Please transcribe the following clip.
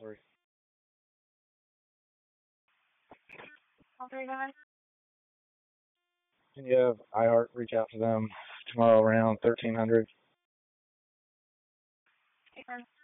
3. Call 39. Can you have iHeart reach out to them tomorrow around 1300? Okay,